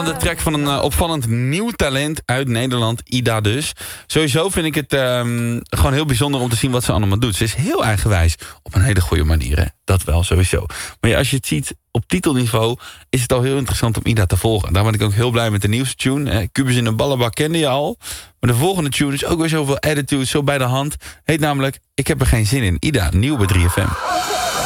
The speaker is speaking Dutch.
opvallende track van een opvallend nieuw talent uit Nederland, Ida dus. Sowieso vind ik het gewoon heel bijzonder om te zien wat ze allemaal doet. Ze is heel eigenwijs, op een hele goede manier, hè? Dat wel, sowieso. Maar ja, als je het ziet op titelniveau, is het al heel interessant om Ida te volgen. Daar ben ik ook heel blij met de nieuwste tune. Kubus in een ballenbak kende je al. Maar de volgende tune is ook weer zoveel attitude, zo bij de hand. Heet namelijk Ik heb er geen zin in. Ida, nieuw bij 3FM.